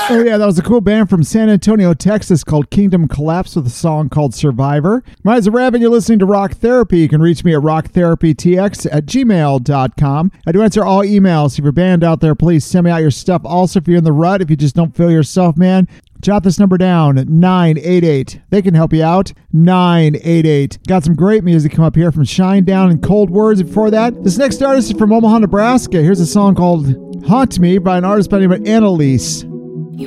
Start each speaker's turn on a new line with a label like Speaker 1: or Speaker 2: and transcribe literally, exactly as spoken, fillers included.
Speaker 1: Oh, yeah, that was a cool band from San Antonio, Texas called Kingdom Collapse with a song called Survivor. My name's Raven. You're listening to Rock Therapy. You can reach me at rock therapy t x at gmail dot com. I do answer all emails. If you're a band out there, please send me out your stuff. Also, if you're in the rut, if you just don't feel yourself, man, jot this number down, nine eight eight. They can help you out, nine eight eight. Got some great music come up here from Shinedown and Cold Words. Before that, this next artist is from Omaha, Nebraska. Here's a song called Haunt Me by an artist by the name of Annalise.